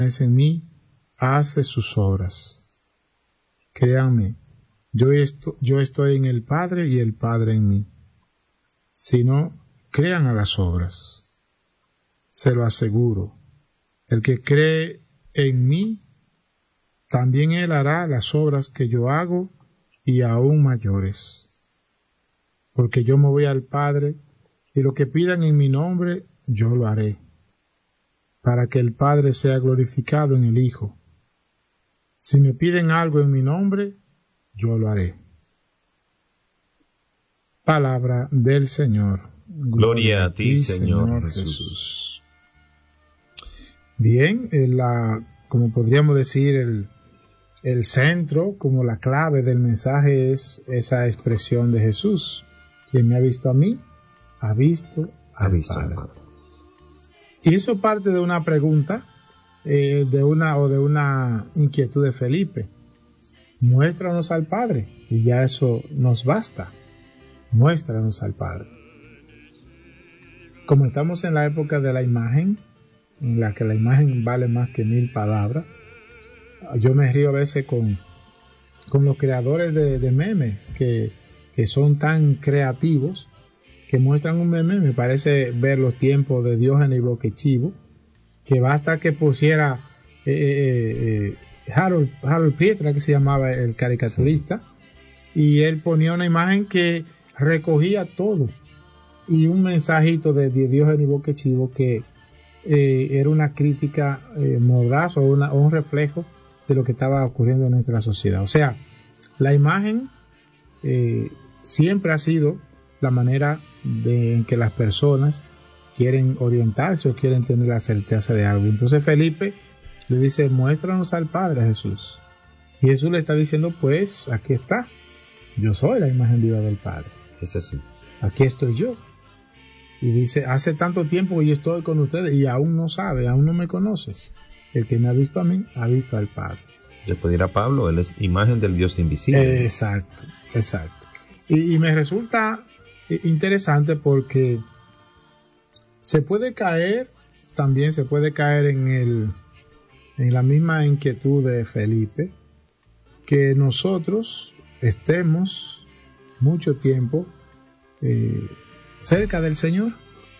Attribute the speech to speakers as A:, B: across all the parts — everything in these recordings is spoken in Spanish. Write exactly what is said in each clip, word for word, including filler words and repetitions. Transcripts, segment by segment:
A: en mí, hace sus obras. Créanme, yo, esto, yo estoy en el Padre y el Padre en mí. Si no, crean a las obras. Se lo aseguro. El que cree en mí, también él hará las obras que yo hago y aún mayores. Porque yo me voy al Padre y lo que pidan en mi nombre, yo lo haré, para que el Padre sea glorificado en el Hijo. Si me piden algo en mi nombre, yo lo haré. Palabra del Señor.
B: Gloria, Gloria a ti, Señor, Señor Jesús. Jesús.
A: Bien, la, como podríamos decir, el, el centro, como la clave del mensaje es esa expresión de Jesús. Quien me ha visto a mí, ha visto
B: ha
A: al
B: visto
A: Padre.
B: al Padre.
A: Y eso parte de una pregunta, eh, de una o de una inquietud de Felipe. Muéstranos al Padre, y ya eso nos basta. Muéstranos al Padre. Como estamos en la época de la imagen, en la que la imagen vale más que mil palabras, yo me río a veces con, con los creadores de, de memes que, que son tan creativos, que muestran un meme. Me parece ver los tiempos de Diógenes y Boquechivo, que basta que pusiera eh, eh, eh, Harold, Harold Pietra, que se llamaba el caricaturista, sí. Y él ponía una imagen que recogía todo, y un mensajito de, de Diógenes y Boquechivo que eh, era una crítica eh, mordaz o, una, o un reflejo de lo que estaba ocurriendo en nuestra sociedad. O sea, la imagen eh, siempre ha sido la manera de, en que las personas quieren orientarse o quieren tener la certeza de algo. Entonces Felipe le dice, muéstranos al Padre, a Jesús. Y Jesús le está diciendo, pues aquí está, yo soy la imagen viva del Padre.
B: Es así.
A: Aquí estoy yo. Y dice, hace tanto tiempo que yo estoy con ustedes y aún no sabe, aún no me conoces. El que me ha visto a mí, ha visto al Padre.
B: Después dirá Pablo, él es imagen del Dios invisible.
A: Exacto, exacto. Y, y me resulta interesante porque se puede caer, también se puede caer en el en la misma inquietud de Felipe, que nosotros estemos mucho tiempo eh, cerca del Señor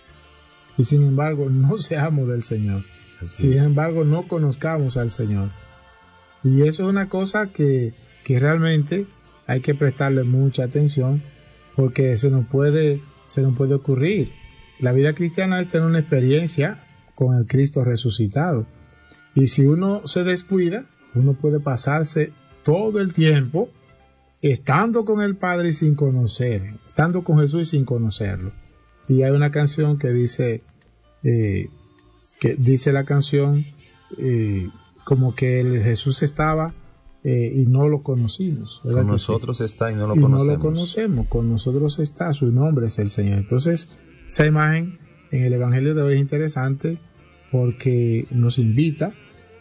A: y sin embargo no seamos del Señor. Así sin es. embargo no conozcamos al Señor. Y eso es una cosa que, que realmente hay que prestarle mucha atención, porque se nos puede, se nos puede ocurrir. La vida cristiana es tener una experiencia con el Cristo resucitado. Y si uno se descuida, uno puede pasarse todo el tiempo estando con el Padre y sin conocer, estando con Jesús y sin conocerlo. Y hay una canción que dice, eh, que dice la canción, eh, como que el Jesús estaba eh, y no lo conocimos.
B: Con nosotros sí? está y no lo
A: y
B: conocemos.
A: no lo conocemos, con nosotros está, su nombre es el Señor. Entonces, esa imagen en el Evangelio de hoy es interesante porque nos invita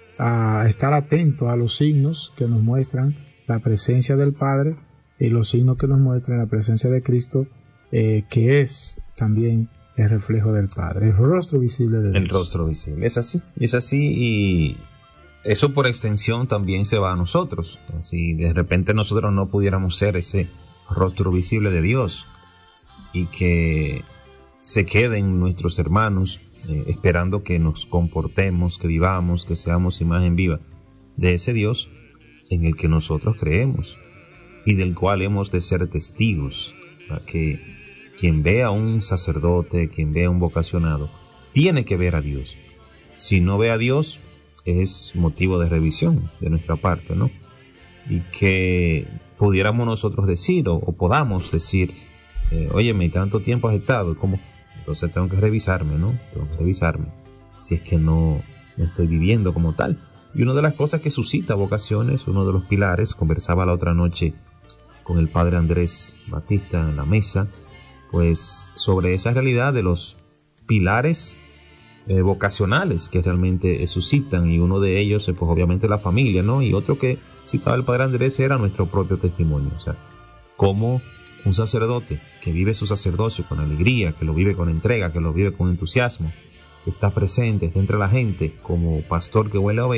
A: a estar atentos a los signos que nos muestran la presencia del Padre y los signos que nos muestran la presencia de Cristo, eh, que es también el reflejo del Padre, el rostro visible de Dios.
B: El rostro visible, es así, es así, y eso por extensión también se va a nosotros. Si de repente nosotros no pudiéramos ser ese rostro visible de Dios y que se queden nuestros hermanos eh, esperando que nos comportemos, que vivamos, que seamos imagen viva de ese Dios en el que nosotros creemos y del cual hemos de ser testigos, para que quien ve a un sacerdote, quien ve a un vocacionado, tiene que ver a Dios. Si no ve a Dios, es motivo de revisión de nuestra parte, ¿no? Y que pudiéramos nosotros decir, o, o podamos decir, eh, óyeme, tanto tiempo has estado, ¿cómo? Entonces tengo que revisarme, ¿no? Tengo que revisarme, si es que no, no estoy viviendo como tal. Y una de las cosas que suscita vocaciones, uno de los pilares, conversaba la otra noche con el padre Andrés Batista en la mesa, pues sobre esa realidad de los pilares eh, vocacionales que realmente eh, suscitan, y uno de ellos es pues obviamente la familia, ¿no? Y otro que citaba el padre Andrés era nuestro propio testimonio, o sea, cómo un sacerdote que vive su sacerdocio con alegría, que lo vive con entrega, que lo vive con entusiasmo, que está presente, está entre la gente como pastor que huele a ovejas,